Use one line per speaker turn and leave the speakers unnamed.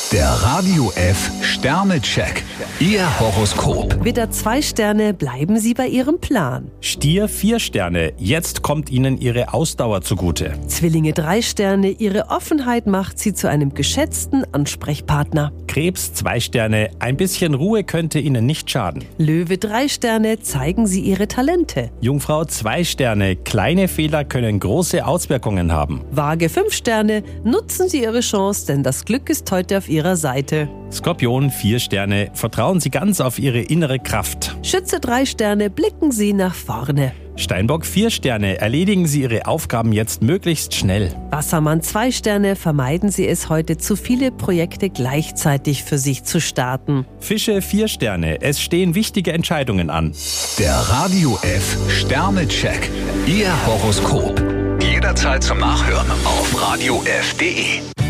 Der Radio F Sternecheck. Ihr Horoskop.
Widder 2 Sterne, bleiben Sie bei Ihrem Plan.
Stier 4 Sterne, jetzt kommt Ihnen Ihre Ausdauer zugute.
Zwillinge 3 Sterne, Ihre Offenheit macht Sie zu einem geschätzten Ansprechpartner.
Krebs 2 Sterne, ein bisschen Ruhe könnte Ihnen nicht schaden.
Löwe 3 Sterne, zeigen Sie Ihre Talente.
Jungfrau 2 Sterne, kleine Fehler können große Auswirkungen haben.
Waage 5 Sterne, nutzen Sie Ihre Chance, denn das Glück ist heute auf Ihrer Seite.
Skorpion 4 Sterne, vertrauen Sie ganz auf Ihre innere Kraft.
Schütze 3 Sterne, blicken Sie nach vorne.
Steinbock 4 Sterne, erledigen Sie Ihre Aufgaben jetzt möglichst schnell.
Wassermann 2 Sterne, vermeiden Sie es heute, zu viele Projekte gleichzeitig für sich zu starten.
Fische 4 Sterne, es stehen wichtige Entscheidungen an.
Der Radio F Sternecheck. Ihr Horoskop. Jederzeit zum Nachhören auf radiof.de.